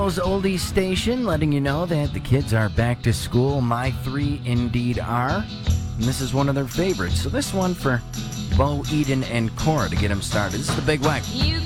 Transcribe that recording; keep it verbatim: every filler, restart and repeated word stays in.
Buffalo's oldies station, letting you know that the kids are back to school. My three indeed are. And this is one of their favorites. So this one for Bo, Eden, and Cora to get them started. This is the Big Wack. You